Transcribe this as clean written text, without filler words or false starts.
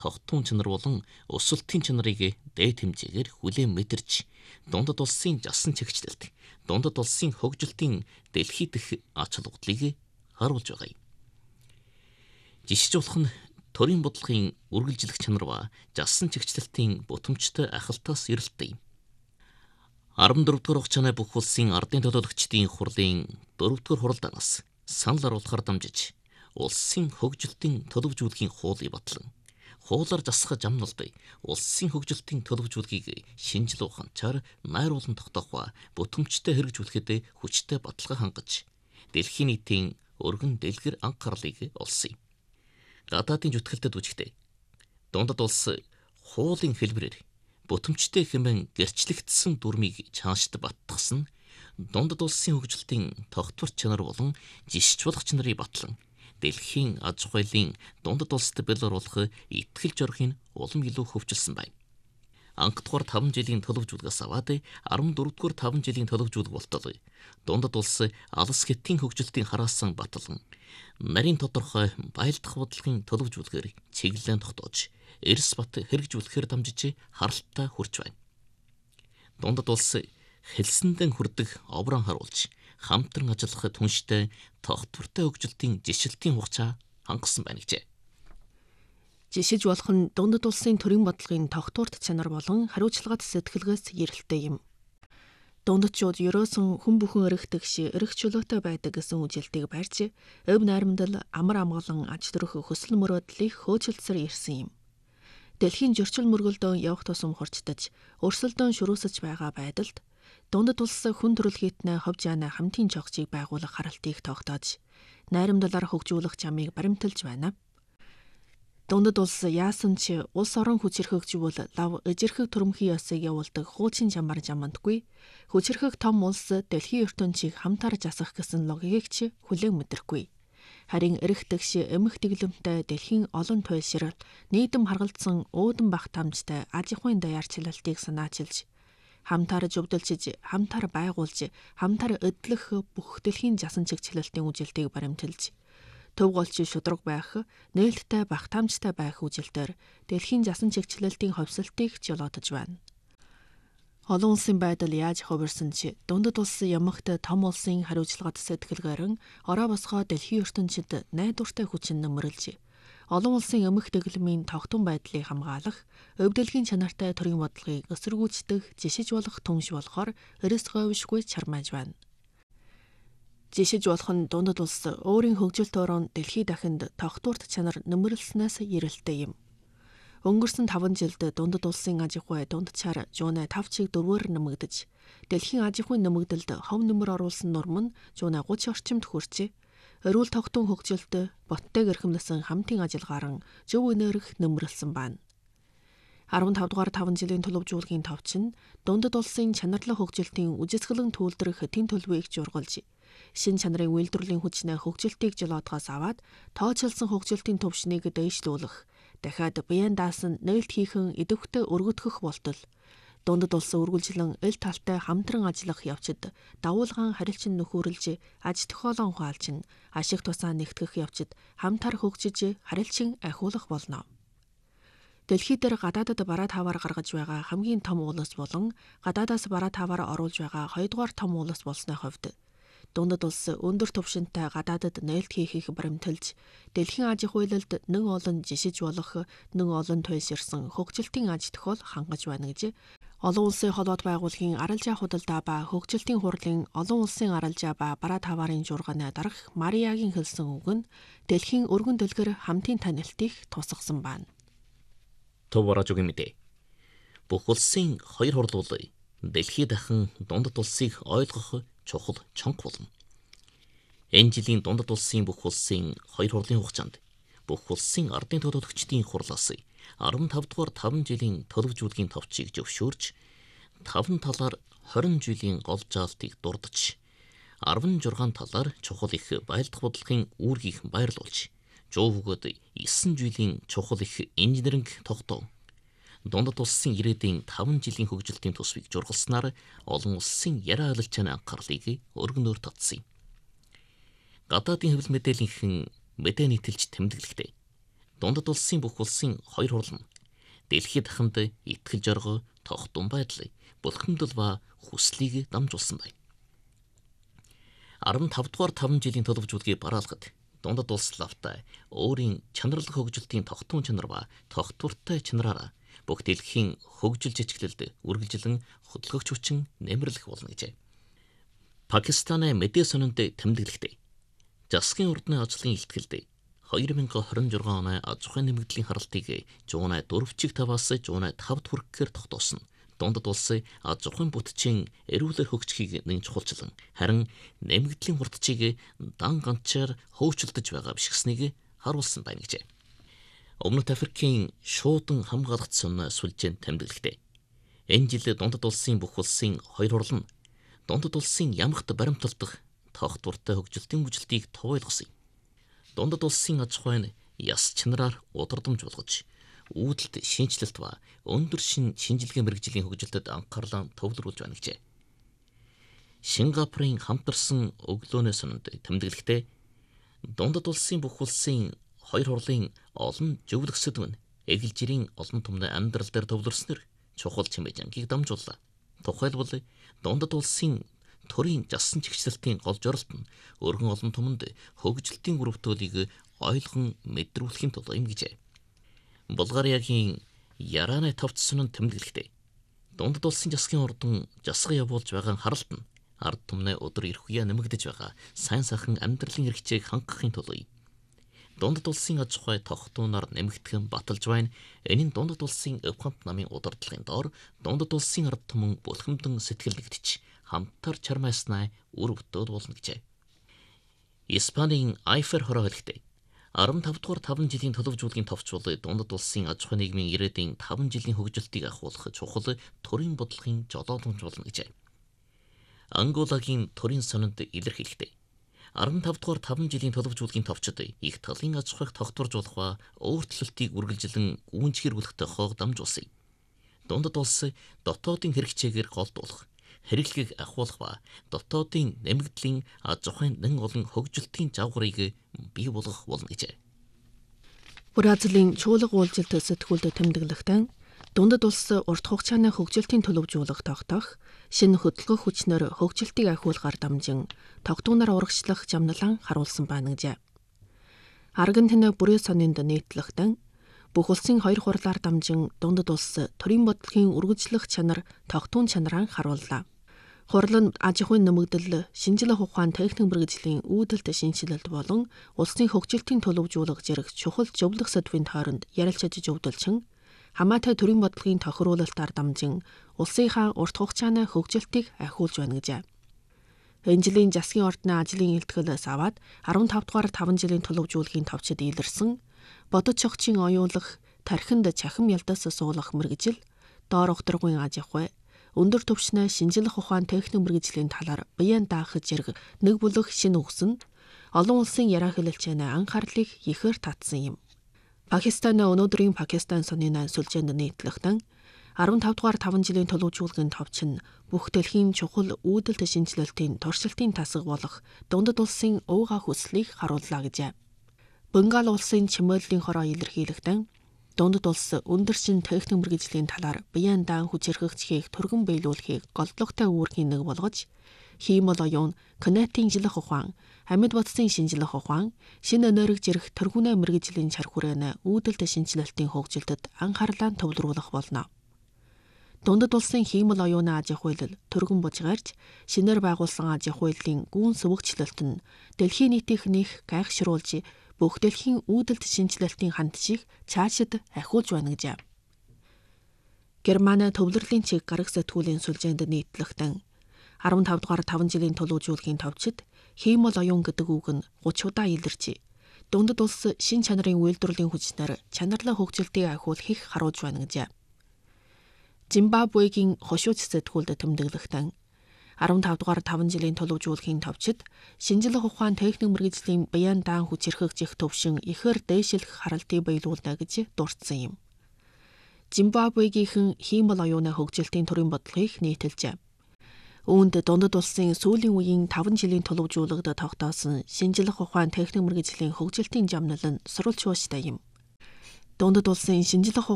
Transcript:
тогтмон чанар болон өсөлтийн чанарыг дээд хэмжээгээр хүлээн мэдэрч дундад улсын жасан чигчлэлт, дундад улсын хөгжилтийн дэлхий дэх ач холбогдлыг харуулж байгаа юм. Жишжүүлэх нь төрийн бодлогын үргэлжлэх чанар ба жасан чигчлэлтийн бутамжтай ахалтаас эрэлттэй юм. 14 дугаар хугацааны бүх улсын ардын төлөөлөгчдийн хурлын 4 дугаар хуралдаанаас санал оруулахаар дамжиж улсын хөгжилтийн төлөвжүүлгийн хуулийг батлан хуулаар засах замналбай улсын хөгжилтийн төлөвжүүлгийг шинжил ухаанчаар найруулан тогтоох ба бутамжтай хэрэгжүүлэхэд хүчтэй баталгаа хангаж дэлхийн нийтийн өргөн дэлгэр анхаарлыг олсон юм. Гадаадын зүтгэлтэд үжигтэй дундад улс хуулийн хэлбэрээр бутамжтай хэмээн гэрчлэгдсэн дүрмийг чаашд баттгсан дундад улсын хөгжилтийн тогтвор чанар болон жишж болох чанарыг батлан дэлхийн аж ахуйлын дундад улсад бэл оруулах итгэл зорилгыг улам илүү хөгжилсөн байна. Анх дугаар 5 жилийн төлөвжүүлгээс аваад 14 дугаар 5 жилийн төлөвжүүлэг болтол дундад улс алс хэтийн хөгжилтийн хараасан батлан нарийн тодорхой баялдах бодлогын төлөвжүүлгээр чиглэлэн тогтоож эрс бат хэрэгжүүлэхээр дамжиж харалтаа хүрч байна. Дундад улс хэлсэндэн хүрдэг оврон харуулж хамтран ажиллах түнштэй тогтвортой хөгжилтийн жишилтийн хугацаа хангасан байна гэжээ. Жишиж болох нь дундад улсын төрийн бодлогын тогтворт чанар болон хариуцлагат сэтгэлгээс эрэлттэй юм. Дундадчууд ерөөсөн хүн бүхэн өргөтгш эрх чөлөөтэй байдаг гэсэн үжилтийг барьж, өв найрамдал, амар амгалан аж төрөх хөсөл мөрөөдлийг хөөцөлдсөр ирсэн юм. Дэлхийн зөрчил мөргөлдөөн явах тусам хурцдаж, өрсөлдөөн шөрөөсөж байгаа байдалд дундад улс хүн төрөлхитнээ ховж яана хамтын чогцыг байгуулах харалтыг тогтоож, найрамдалаар хөгжүүлэх чамыг баримталж байна. Дундад улс яасан ч улс орон хүчирхэгжүүл лав эжирхэг төрөмхий ёсыг явуулдаг хуучин чамаар жамандгүй, хүчирхэг том улс дэлхийн ертөнцийг хамтаар засах гэсэн логикийг ч хүлээн мэдрэхгүй. Харин эрэгтгш эмх дэглэмтэй дэлхийн олон туйлшрал нийтэм харгалзсан уудан бах тамжтай аж ахуйн даяарчлалтыг санаачилж, хамтаар зөвдөлчиж, хамтаар байгуулж, хамтаар эдлэх бүх дэлхийн жасан чигчлэлтийн үжилтийг баримталж, төв голч шудраг байх, нээлттэй бах тамжтай байх үжилтээр дэлхийн жасан чигчлэлтийн ховсолтыг жолоодож байна. Олон улсын байдал яаж хувирсан ч дундад улс ямагт том улсын хариуцлагат сэтгэлгээрэн ороо босгоо дэлхийн ертөнцид найдвартай хүчин нөмрөлж, олон улсын эмх дэглэмийн тогтун байдлыг хамгаалах, өвдөлгийн чанартай төрийн бодлогыг эсэргүүцдэг жишиж болох түнш болохоор эрс говьшгүй чармааж байна. Жишиж болох нь дундад улс өөрийн хөгжилт орон дэлхий дахинд тогтворт чанар нөмрөлснөөс эрэлттэй юм. Өнгөрсөн 5 жилд дундад улсын аж ахуй дундчаар жуунэ 5 чиг 4-өр нэмэгдэж, дэлхийн аж ахуйн нэмэгдэлд хов нөмөр оруулсан норм нь жуунэ 30 орчимд хүрчээ. Эрүүл тогтун хөгжилт боттой гэрхэмнэсэн хамтын ажиллагааран зөв энерги нөмрөлсөн байна. 15 дугаар 5 жилийн төлөвжүүлгийн товч нь дундад улсын чанарлах хөгжилтийн үжисгэлэн төлөвлөрөх тэн төлөвийг жургалж, шин чанарын үйлдвэрлэлийн хүчнээ хөгжилтийг жолоодгоос аваад тооцоолсон хөгжилтийн төвшнийг дээшлүүлэх, дахиад биеийн даасан нээлт хийхэн идэвхтэй өргөдгөх болтол дундад улс үргэлжлэн эл талтай хамтран ажиллах явцад давуулгаан харилцан нөхөрлөж, аж тохиолон ухаалж, ашиг тусаа нэгтгэх явцад хамтар хөгжиж харилцан ахиулах болно. Дэлхий дээр гадаадад бараа таваар гаргаж байгаа хамгийн том улс болон гадаадаас бараа таваар оруулж байгаа 2 дугаар том улс болсны хувьд дундад улс өндөр түвшинтэй гадаадад нээлт хийхийг баримталж, дэлхийн аж ахуйлалд нэг олон жишиж болох, нэг олон туйлширсан хөгжилтийн аж тохиол хангаж байна гэж олон улсын холбоот байгууллагын аралжаа худалдаа ба хөгжилтийн хурлын олон улсын аралжаа ба бараа таваарын жургааны дарга Мариагийн хэлсэн үг нь дэлхийн өргөн дэлгэр хамтын танилтыг тусгасан байна. Төв бараажуугийн мэдээ. Бүх улсын 2 хурлууд дэлхий дахин дундад улсыг ойлгох чухал чонх болно. Энэ жилийн дундад улсын бүх улсын 2 хурлын хугацаанд бүх улсын ардын төлөөлөгчдийн хурлаас 15 дугаар 5 жилийн төлөвжүүлгийн товчийг зөвшөөрж, 5 талаар 20 жилийн гол заалтыг дурдж, 16 талаар чухал их баялдах бодлогын үүргийг байрлуулж, 100 бөгөөд 9 жилийн чухал их инженеринг тогтоов. Дундад улсын ирээдүйн 5 жилийн хөгжилтийн төсвийг жургалснаар олон улсын яриа алалчааны анхаарлыг өргөнөөр татсан юм. Гадаадын хэвлэл мэдээллийнхэн мэдээ нийтэлж тэмдэглэхдээ дундад улсын бүх улсын хоёр хурал нь дэлхийд дахинд итгэл зорго, тогтун байдлыг, булхимдал ба хүслийг дамжуулсан байна. 15 дугаар 5 жилийн төлөвжүүлгийг бараалгад дундад улс лавтай өөрийн чанарлаг хөгжилтийн тогтун чанар ба тогтвортой чанараараа бүх дэлхийн хөгжил жижиглэлд үргэлжлэн хөдөлгөгч хүчин нэмэрлэх болно гэжээ. Пакистаны мэдээ сонинд тэмдэглэхдээ засгийн ордны ажлын илтгэлд 2026 оны аж ахуйн нэмэгдлийн харалтыг жуунай 4.5-аас жуунай 5 хүрэхээр тогтоосон. Дундад улсын аж ахуйн бүтцийн эрүүлэр хөгжихийг нэн чухалчлан харин нэмэгдлийн хурдчийг дан ганчаар хөөцөлдөж байгаа бишгснийг харуулсан байна гэжээ. Өмнөд Африкийн шуудан хамгаалагч сон сүлжээнд тэмдэглэхдээ энэ жил дундад улсын бүх улсын хоёр хурал нь дундад улсын ямагт баримталдах тогтвортой хөгжилтийн бүжлтийг товойлгосон юм. Дундад улсын аж ахуйн яс чанараар удирдамж болгож үүдэлт шинжилэлт ба өндөр шинжилгээ мэргэжлийн хөгжилтэд анхаарлаа төвлөрүүлж байна гэжээ. Сингапурын хамтарсан өглөөний сонинд тэмдэглэхдээ дундад улсын бүх улсын хоёр хурлын олон зөвлөх сэдв нь эгэл жирийн олон түмний амьдрал дээр төвлөрснөр чухал чимээжангийг дамжууллаа. Тухайлбал дундад улсын төрийн жасан чигчлэлтийн гол зорилт нь өргөн олон түмэнд хөгжилтийн өрөвтөлийг ойлгон мэдрүүлэхийн тулд юм гэжээ. Булгариагийн Яраны товцсон тэмдэглэхдээ дундад улсын засгийн ордон засга явуулж байгаа харалт нь ард түмний өдөр ирэх үе нэмэгдэж байгаа сайн сайхан амьдралын хэрэгцээг хангахын тулд дундад улсын аж ахуй тогтуунаар нэмэгдэхэн баталж байна. Энэ нь дундад улсын өв хамт намын удирдлагын доор дундад улсын ард түмэн булхамдан сэтгэл нэгтж хамтар чармайснаа үр бүтээд болно гэжээ. Испанийн Айфер хороо хэлэхдээ 15 дугаар 5 жилийн төлөвжүүлгийн товчвол дундад улсын аж ахуй нийгмийн ирээдүйн 5 жилийн хөгжилтийг ахуулах чухал төрийн бодлогын жолоодомж болно гэжээ. Анголагийн төрийн сонинд илэрхийлэхдээ 15 дугаар 5 жилийн төлөвжүүлгийн товчид их талын аж ахуйг тогтворж болох ба өөрчлөлтийг үргэлжлэн гүйцэтгэх тохиог дамжуулсан юм. Дундад улс дотоодын хэрэгцээгээр голдуулах, хэрэглэгийг ахуулах ба дотоодын нэмэгдлийн аж ахуйн нэн олон хөгжилтийн завгарыг бий болгох болно гэжээ. Бразилийн чуулга уулзалт сэтгүүлд тэмдэглэхдээ дундад улс урт хугацааны хөгжилтийн төлөвжүүлэх тогтоох, шинэ хөдөлгөөх хүчнээр хөгжилтийг ахиулахаар дамжин тогтуунаар урагшлах жамналан харуулсан байна гэжээ. Аргентины бүрээ сонинд нийтлэхдээ бүх улсын хоёр хурлаар дамжин дундад улс төрийн бодлогын үргэлжлэх чанар тогтуун чанараа харууллаа. Хурал нь аж ахуйн нэмэгдэл, шинжилгээ ухаан техник мэргэжлийн үүдэлт шинжилэлт болон улсын хөгжилтийн төлөвжүүлэх зэрэг чухал зөвлөх сэдвийн тойронд ярилцаж зөвдөлчин хамаатай төрийн бодлогын тохируулалтаар дамжин улсынхаа урт хугацааны хөгжилтийг ахиулж байна гэжээ. Энэ жилийн засгийн ордны ажлын илтгэлээс аваад 15 дугаар 5 жилийн төлөвжүүлгийн товчид илэрсэн бодит чогчийн оюулах, тархинд чахим ялдаас суулгах мэргэжил, доор ухтрагын аж ахуй, өндөр түвшний шинжилэх ухаан техник мэргэжлийн талаар биеэн даахж зэрэг нэг бүлэг шинэ үгс нь олон улсын яриа хэлэлцээний анхаарлыг ихээр татсан юм. Пакистаны өнөөдрийн Пакистан сонины сүлжээнд нийтлэхдээ 15 дугаар 5 жилийн төлөвжүүлгийн товч нь бүх дэлхийн чухал үүдэлт шинжилэлтийн туршилтын тасаг болох дундад улсын уугаа хүслийг харууллаа гэжээ. Бенгал улсын чимээлийн хороо илэрхийлэхдээ дундад улс өндөр шин техник мэргэжлийн талаар биеэн даан хүчирхэгчхийг түргэн биелүүлэхийг голдлогтой үүргийн нэг болгож, хиймэл оюун, кинетийн жилэх ухаан, амьд бодисын шинжилэх ухаан, шинэ энерги зэрэг тэргүүнээ мэргэжлийн чар хүрээний үүдэлт шинжилэлтийн хөгжилтэд анхаарлаа төвлөрүүлэх болно. Дундад улсын хиймэл оюуны аж ахуйлал түргэн бужгарч, шинээр байгуулсан аж ахуйллын гүн сүвэгчлэлт нь дэлхийн нийтийнх нэх гайхшруулж бүх дэлхийн үүдэлт шинжилэлтийн хандшийг цаашид ахиулж байна гэжээ. Германы төвлөрлийн чиг гараг сэтгүүлийн сүлжээнд нийтлэхдээ 15 дугаар 5 жилийн төлөвжүүлгийн товчид хиймэл оюун гэдэг үг нь 30 удаа илэрч, дундад улс шин чанарын үйлдвэрлэлийн хүчнээр чанарлах хөгжилтийг ахиулахыг харуулж байна гэжээ. Зимбабвегийн хошууч сэтгүүлд тэмдэглэхдээ 15 дугаар 5 жилийн төлөвжүүлгийн товчид шинжилэх ухаан техник мэргэжлийн биеэн даан хүчирхэгжих төвшин ихээр дээшлэх харалтыг биелүүлнэ гэж дурдсан юм. Зимбабвегийнхэн хиймэл оюуны хөгжилтийн төрийн бодлогыг нийтэлжээ. Үүнд дундад улсын сүүлийн үеийн 5 жилийн төлөвжүүлэгт тогтоосон шинжилэх ухаан техник мэргэжлийн хөгжилтийн жамнал нь сурвалж хууштай юм. дундад улсын шинжлэх